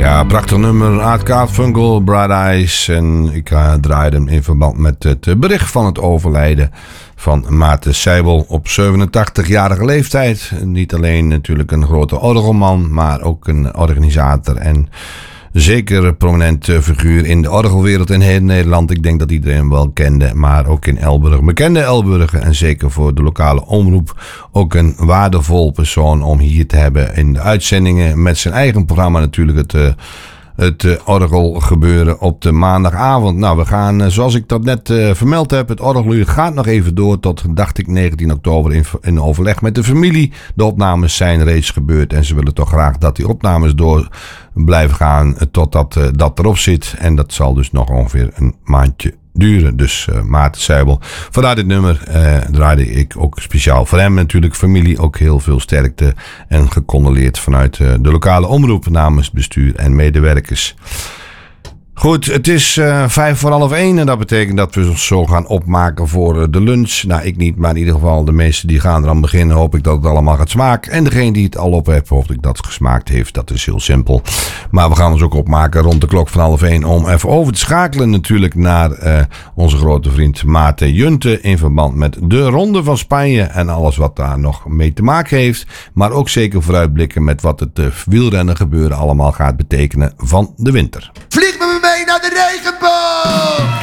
Ja, prachtig nummer. Art Carfunkel, Bright Eyes. En ik draaide hem in verband met het bericht van het overlijden van Maarten Seibel op 87-jarige leeftijd. Niet alleen natuurlijk een grote orgelman, maar ook een organisator en zeker prominente figuur in de orgelwereld in heel Nederland. Ik denk dat iedereen hem wel kende, maar ook in Elburg. Bekende Elburger en zeker voor de lokale omroep ook een waardevol persoon om hier te hebben in de uitzendingen. Met zijn eigen programma natuurlijk het orgelgebeuren op de maandagavond. Nou, we gaan, zoals ik dat net vermeld heb, het orgeluur gaat nog even door tot, dacht ik, 19 oktober in overleg met de familie. De opnames zijn reeds gebeurd en ze willen toch graag dat die opnames door blijven gaan totdat dat erop zit. En dat zal dus nog ongeveer een maandje duren. Dus Maarten Seibel. Vandaar dit nummer draaide ik ook speciaal voor hem natuurlijk. Familie ook heel veel sterkte en gecondoleerd vanuit de lokale omroep namens bestuur en medewerkers. Goed, het is 1:05 en dat betekent dat we ons zo gaan opmaken voor de lunch. Nou, ik niet, maar in ieder geval de mensen die gaan eraan beginnen. Hoop ik dat het allemaal gaat smaken. En degene die het al op heeft, hoop ik dat het gesmaakt heeft. Dat is heel simpel. Maar we gaan ons ook opmaken rond de klok van 1:30 om even over te schakelen natuurlijk naar onze grote vriend Maarten Junte in verband met de Ronde van Spanje en alles wat daar nog mee te maken heeft. Maar ook zeker vooruitblikken met wat het wielrennen gebeuren allemaal gaat betekenen van de winter. Vlieg met me mee naar de regenboog!